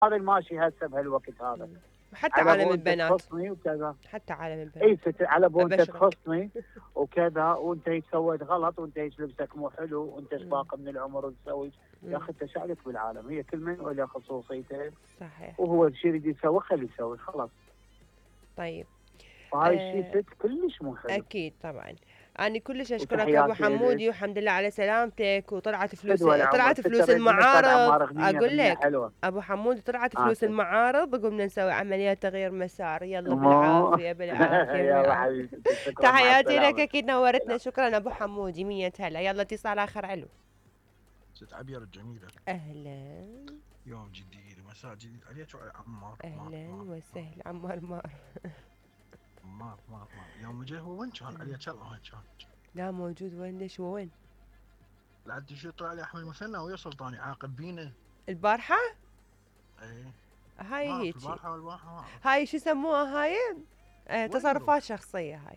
هذا الماشي هسه بهالوقت هذا. حتى على عالم بو انت البنات، تخصني وكذا. حتى عالم البنات اي ست على بو انت ببشرك. تخصني وكذا، وانت سويت غلط، وانت لبسك مو حلو، وانت باقي من العمر وتسوي. يا اخي انت شعلك بالعالم، هي كل من وله خصوصيته. صحيح. وهو الشيء اللي يسوي خليه يسوي خلاص. طيب. فهاي الشيء ست كلش مو حلو. اكيد طبعا. أنا كلش أشكرك أبو وتحياتي لك. حمودي، والحمد لله على سلامتك. وطلعت فلوس، فدوى العمر طلعت ست فلوس الرجل بعد المعارض. اعمار اغنيه أقول اغنيه لك حلوه. أبو حمودي، طلعت فلوس ست المعارض، وقمنا نسوي عمليات تغيير مسار. يلا مو بالعافية بالعافية يلا بالعافية. حبيبتي شكرا مع تحياتي لك، السلامه. أكيد نورتنا. شكرا أبو حمودي، 100 هلا. يلا اتصال آخر. ألو. ست عبير الجميلة، أهلا. يوم جديد ومساء جديد عليك وعلى عمار. أهلا وسهلا عمار مار. مار يوم جه هو وين كان عليك وين كان؟ لا موجود. وين؟ ليش هو وين؟ لعد شو طلع لي احمد مثنى ويا سلطاني عاقب بينا. البارحة؟ ايه هاي ما هيك. في البارحة والبارحة ما أعرف. هاي شو يسموها هاي؟ تصرفات يروح؟ شخصية هاي.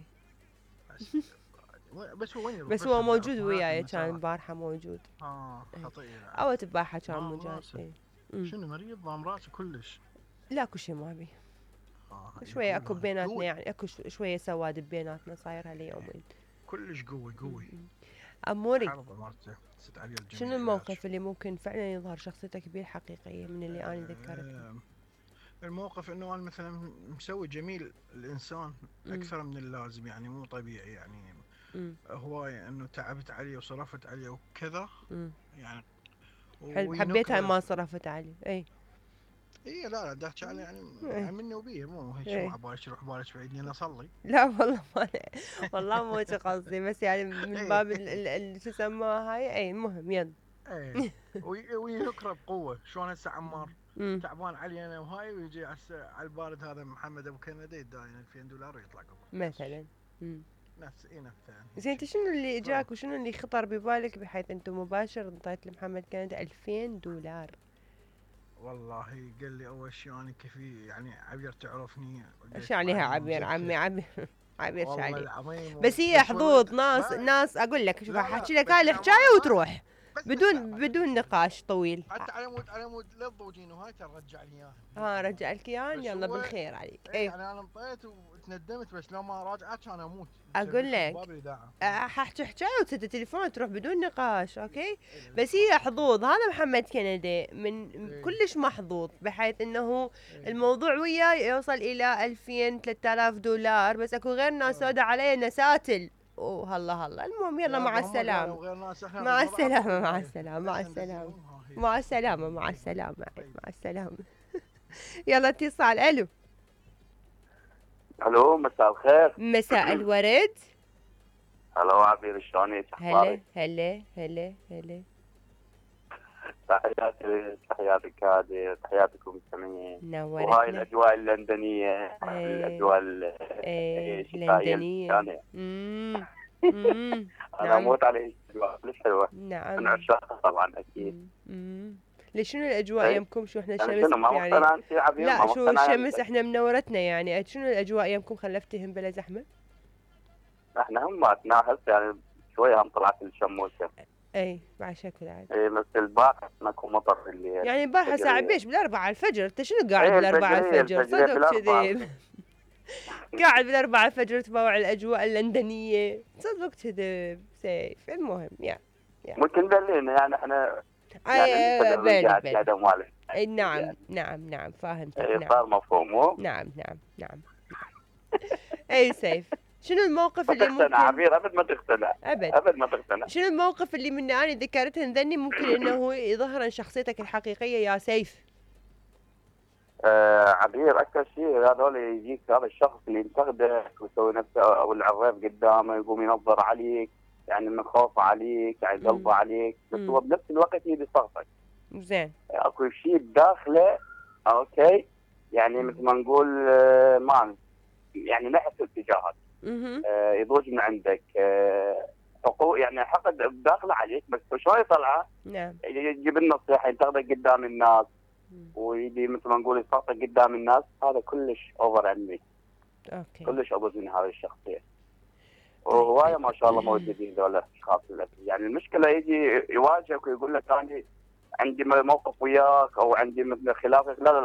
بس هو وين يروح؟ بس هو موجود أكو وياي، هناك كان المسارات. البارحة موجود. خطير. او تباحة كان ضام مجاد. راسه. شنو مريض ضام راسه كلش؟ لا كل شيء ما بي. شوية يقول اكو بيناتنا يعني، اكو شوية سواد بيناتنا صاير هاليومين. كلش قوي. اموري. حرب مالته ست عبير الجميلة. شنو الموقف اللي ممكن فعلا يظهر شخصيتك بيه الحقيقية من اللي انا ذكرته؟ الموقف انه انا مثلا مسوي جميل الانسان اكثر من اللازم، يعني مو طبيعي يعني. هواية انه تعبت عليه وصرفت عليه وكذا يعني. حبيتها ما صرفت عليه. اي لا دحكي عليه يعني مني وبيه، مو هيك مو عبالك يروح بالك بعيدني انا اصلي. لا والله ما والله مو هيك قصدي، بس يعني من باب شو يسموها هاي. اي المهم يلا. ايه وينكره بقوه. شلون هسه عمار تعبان علي انا وهاي، ويجي على البارد هذا محمد ابو كندي يداين $2000 ويطلع قبل مثلا. نفس زين انت شنو اللي اجاك وشنو اللي خطر ببالك بحيث انت مباشر انطيت لمحمد كندي $2000؟ والله قال لي اول شيء انا كفي يعني عبير تعرفني. ايش عليها عبير عمي عبير؟ عبير شو عليه؟ العظيم. بس هي حظوظ ناس اقول لك. شوف احكي لك هاي الحكايه وتروح بدون نقاش طويل. حتى على مود لا تضوجين وهاي رجع لي اياها. رجع لك اياها. يلا بالخير عليك. اي يعني انا انطيت وتندمت، بس لو ما راجعت كان اموت. اقول لك حاحكي حكايه وتسد التليفون تروح بدون نقاش. اوكي. بس هي حظوظ. هذا محمد كندي من كلش محظوظ، بحيث انه الموضوع وياه يوصل الى $2000-3000. بس اكو غير ناس سودا عليه نساتل وهلا المهم يلا مع السلامه. مع السلامه مع السلامه مع السلامه مع السلامه مع السلامه مع السلامه. يلا اتصال. الو. الو مساء الخير. مساء الورد. هلا عبير شلونك؟ هلا. تحياتي كادر، تحياتكم المستمعين. نورتنا. وهاي الاجواء اللندنيه. الاجواء اللندنيه. انا اموت على الاجواء كلش حلوه. نعم. من عشاقها طبعا اكيد. ليش شنو الاجواء يمكم؟ شو احنا الشمس يعني لا شو الشمس احنا منورتنا يعني. شنو الاجواء يمكم خلفتهم بلا زحمه؟ احنا هماتنا هسه يعني شويه هم طلعت الشموسه. اي بعد شكل عاد. اي بس البارحه ماكو مطر الليل. يعني البارحه ساعه بيش بالاربعه الفجر. انت شنو قاعد بالاربعه الفجر؟ صدق كذب. قاعد بالاربعه الفجر تبوع الاجواء اللندنيه. صدق كذب سيف. المهم يعني ممكن دلينا يعني احنا بالك. نعم فاهمتك. صار مفهوم. نعم. اي سيف. شنو الموقف اللي ممكن عبير ابد ما تقتنع. شنو الموقف اللي من اني ذكرته ذني ممكن انه يظهر شخصيتك الحقيقيه يا سيف؟ عبير اكثر شيء هذول يجيك هذا الشخص اللي ينتقدك ويسوي نفسه او العريف قدامه، يقوم ينظر عليك يعني من خوفه عليك، يعني قلبه عليك، بس هو بنفس الوقت يبي صغتك. زين. اكو شيء بداخله اوكي يعني مثل ما نقول ما يعني نحس اتجاهك. يضوج من عندك حقوق يعني حقد بداخله عليك، بس شلون يطلعه؟ نعم. يجيب النصيحه ينتقدك قدام الناس ويبي مثل ما نقول يصغتك قدام الناس. هذا كلش اوفر عندي. اوكي. كلش ابوز من هذه الشخصيه. وهوايه ما شاء الله موجودين ذولا الاشخاص. يعني المشكله يجي يواجهك ويقول لك انا عندي موقف وياك او عندي مثل خلافك، لا